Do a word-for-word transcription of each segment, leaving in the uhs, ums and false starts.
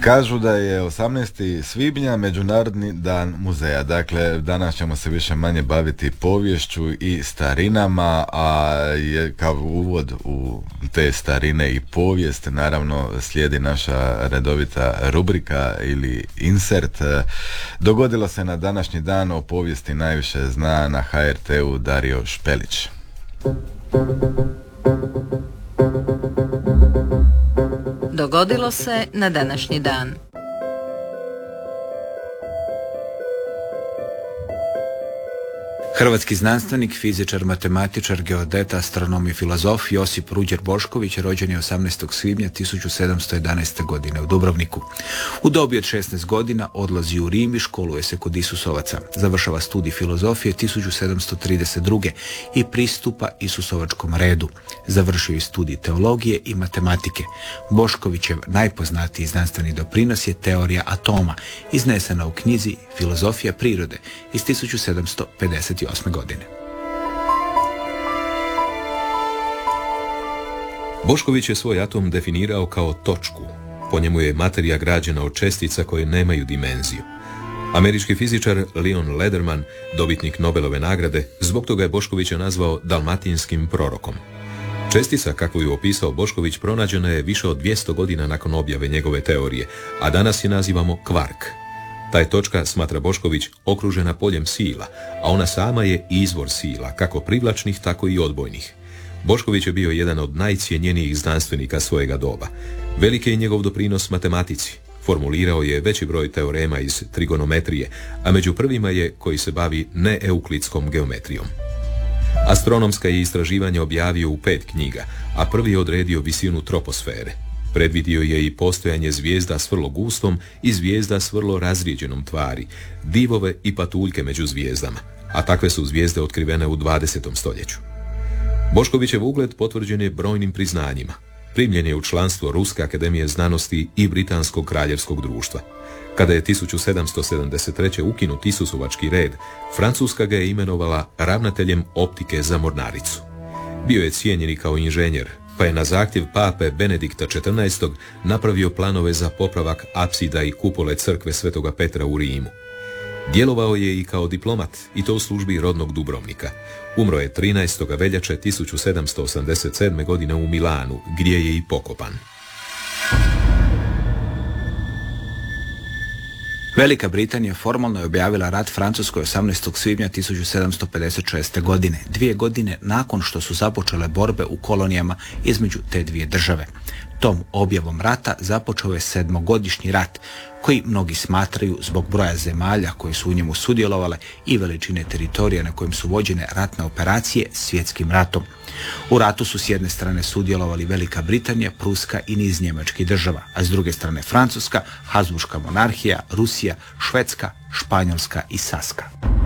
Kažu da je osamnaestog svibnja Međunarodni dan muzeja. Dakle, danas ćemo se više manje baviti poviješću i starinama, a je kao uvod u te starine i povijest naravno slijedi naša redovita rubrika ili insert. Dogodilo se na današnji dan, o povijesti najviše zna na ha er te-u Dario Špelić. Dogodilo se na današnji dan. Hrvatski znanstvenik, fizičar, matematičar, geodet, astronom i filozof Josip Ruđer Bošković rođen je osamnaestog svibnja tisuću sedamsto jedanaeste. godine u Dubrovniku. U dobi od šesnaest godina odlazi u Rim i školuje se kod Isusovaca. Završava studij filozofije tisuću sedamsto trideset druge. i pristupa Isusovačkom redu. Završio je studij teologije i matematike. Boškovićev najpoznatiji znanstveni doprinos je teorija atoma, iznesena u knjizi Filozofija prirode iz tisuću sedamsto pedeset osme. godine. Bošković je svoj atom definirao kao točku. Po njemu je materija građena od čestica koje nemaju dimenziju. Američki fizičar Leon Lederman, dobitnik Nobelove nagrade, zbog toga je Boškovića nazvao dalmatinskim prorokom. Čestica, kakvu je opisao Bošković, pronađena je više od dvjesto godina nakon objave njegove teorije, a danas je nazivamo kvark. Ta je točka, smatra Bošković, okružena poljem sila, a ona sama je izvor sila, kako privlačnih, tako i odbojnih. Bošković je bio jedan od najcijenjenijih znanstvenika svojega doba. Veliki je njegov doprinos matematici. Formulirao je veći broj teorema iz trigonometrije, a među prvima je koji se bavi neeuklidskom geometrijom. Astronomska je istraživanja objavio u pet knjiga, a prvi je odredio visinu troposfere. Predvidio je i postojanje zvijezda s vrlo gustom i zvijezda s vrlo razrijeđenom tvari, divove i patuljke među zvijezdama, a takve su zvijezde otkrivene u dvadesetom stoljeću. Boškovićev ugled potvrđen je brojnim priznanjima. Primljen je u članstvo Ruske akademije znanosti i Britanskog kraljevskog društva. Kada je tisuću sedamsto sedamdeset treće. ukinut Isusovački red, Francuska ga je imenovala ravnateljem optike za mornaricu. Bio je cijenjen i kao inženjer, pa je na zahtjev pape Benedikta četrnaestog. napravio planove za popravak apsida i kupole crkve Svetoga Petra u Rimu. Djelovao je i kao diplomat, i to u službi rodnog Dubrovnika. Umro je trinaestog veljače tisuću sedamsto osamdeset sedme. godine u Milanu, gdje je i pokopan. Velika Britanija formalno je objavila rat Francuskoj osamnaestog svibnja tisuću sedamsto pedeset šeste. godine, dvije godine nakon što su započele borbe u kolonijama između te dvije države. Tom objavom rata započeo je sedmogodišnji rat, koji mnogi smatraju zbog broja zemalja koje su u njemu sudjelovale i veličine teritorija na kojem su vođene ratne operacije svjetskim ratom. U ratu su s jedne strane sudjelovali Velika Britanija, Pruska i niz njemačkih država, a s druge strane Francuska, Habsburška monarhija, Rusija, Švedska, Španjolska i Saska.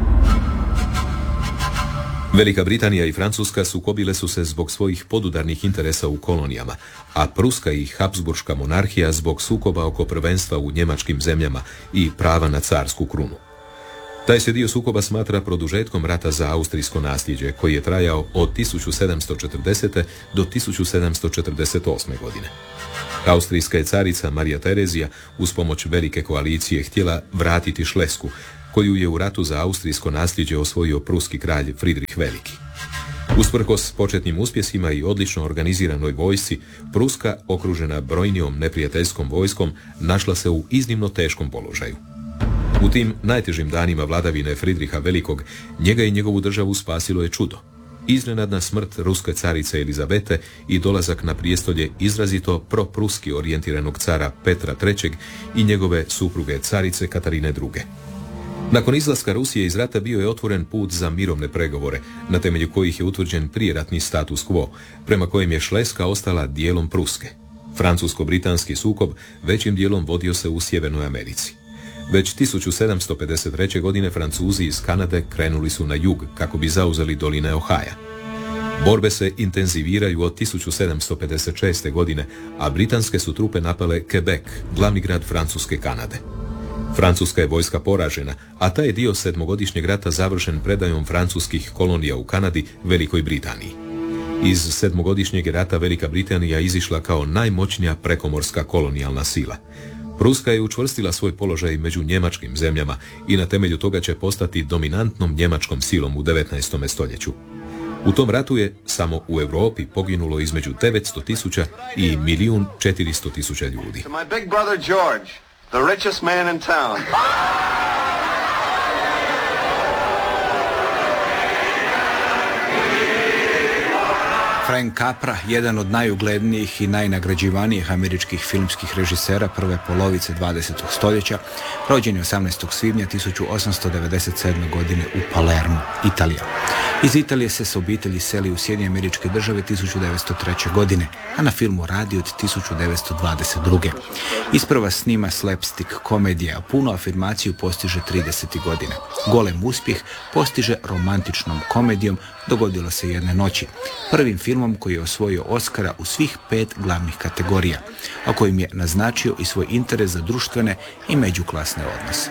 Velika Britanija i Francuska sukobile su se zbog svojih podudarnih interesa u kolonijama, a Pruska i Habsburška monarhija zbog sukoba oko prvenstva u njemačkim zemljama i prava na carsku krunu. Taj se dio sukoba smatra produžetkom rata za austrijsko nasljeđe, koji je trajao od tisuću sedamsto četrdesete. do tisuću sedamsto četrdeset osme. godine. Austrijska je carica Marija Terezija uz pomoć velike koalicije htjela vratiti Šlesku, koju je u ratu za austrijsko nasljeđe osvojio pruski kralj Fridrih Veliki. Usprkos početnim uspjesima i odlično organiziranoj vojsci, Pruska, okružena brojnijom neprijateljskom vojskom, našla se u iznimno teškom položaju. U tim najtežim danima vladavine Fridriha Velikog, njega i njegovu državu spasilo je čudo. Iznenadna smrt ruske carice Elizabete i dolazak na prijestolje izrazito propruski orijentiranog cara Petra trećeg. i njegove supruge carice Katarine druge. Nakon izlaska Rusije iz rata bio je otvoren put za mirovne pregovore, na temelju kojih je utvrđen prijeratni status quo, prema kojem je Šleska ostala dijelom Pruske. Francusko-britanski sukob većim dijelom vodio se u Sjevernoj Americi. Već tisuću sedamsto pedeset treće. godine Francuzi iz Kanade krenuli su na jug kako bi zauzeli doline Ohaja. Borbe se intenziviraju od tisuću sedamsto pedeset šeste. godine, a britanske su trupe napale Quebec, glavni grad Francuske Kanade. Francuska je vojska poražena, a taj je dio sedmogodišnjeg rata završen predajom francuskih kolonija u Kanadi Velikoj Britaniji. Iz sedmogodišnjeg rata Velika Britanija izišla kao najmoćnija prekomorska kolonijalna sila. Pruska je učvrstila svoj položaj među njemačkim zemljama i na temelju toga će postati dominantnom njemačkom silom u devetnaestom stoljeću. U tom ratu je samo u Europi poginulo između devetsto tisuća i milijun četiristo tisuća ljudi. Frank Capra, jedan od najuglednijih i najnagrađivanijih američkih filmskih režisera prve polovice dvadesetog stoljeća, rođen je osamnaestog svibnja tisuću osamsto devedeset sedme. godine u Palermu, Italija. Iz Italije se s obitelji seli u Sjedinjene Američke Države tisuću devetsto treće. godine, a na filmu radi od tisuću devetsto dvadeset druge. Isprva snima slapstick komedije, a punu afirmaciju postiže tridesetih godina. Golem uspjeh postiže romantičnom komedijom Dogodilo se jedne noći, prvim filmom koji je osvojio Oscara u svih pet glavnih kategorija, a kojim je naznačio i svoj interes za društvene i međuklasne odnose.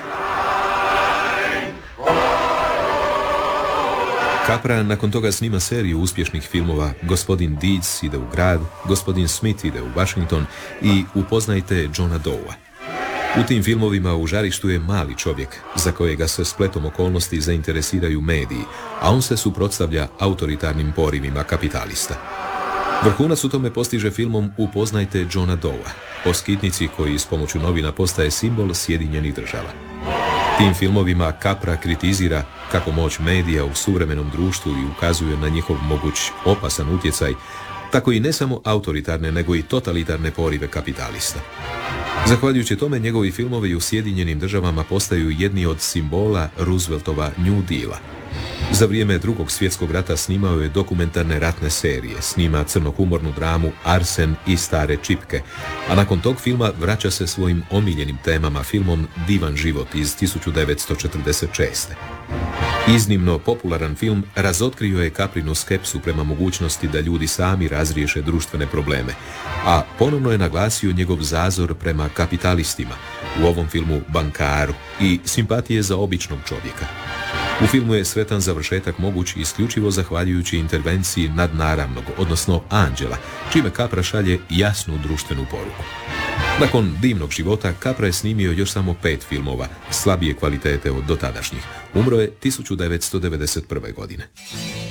Capra nakon toga snima seriju uspješnih filmova Gospodin Deeds ide u grad, Gospodin Smith ide u Washington i Upoznajte Johna Doua. U tim filmovima u žarištu je mali čovjek, za kojega se spletom okolnosti zainteresiraju mediji, a on se suprotstavlja autoritarnim porivima kapitalista. Vrhunac u tome postiže filmom Upoznajte Johna Doua, o skitnici koji s pomoću novina postaje simbol Sjedinjenih Država. Tim filmovima Capra kritizira kako moć medija u suvremenom društvu i ukazuje na njihov moguć opasan utjecaj, tako i ne samo autoritarne, nego i totalitarne porive kapitalista. Zahvaljujući tome, njegovi filmovi u Sjedinjenim Državama postaju jedni od simbola Rooseveltova New Deala. Za vrijeme Drugog svjetskog rata snimao je dokumentarne ratne serije, snima crnohumornu dramu Arsen i stare čipke, a nakon tog filma vraća se svojim omiljenim temama filmom Divan život iz tisuću devetsto četrdeset šeste. Iznimno popularan film razotkrio je Caprinu skepsu prema mogućnosti da ljudi sami razriješe društvene probleme, a ponovno je naglasio njegov zazor prema kapitalistima, u ovom filmu bankaru, i simpatije za običnog čovjeka. U filmu je sretan završetak moguć isključivo zahvaljujući intervenciji nadnaravnog, odnosno anđela, čime Capra šalje jasnu društvenu poruku. Nakon Divnog života, Capra je snimio još samo pet filmova, slabije kvalitete od dotadašnjih. Umro je tisuću devetsto devedeset prve. godine.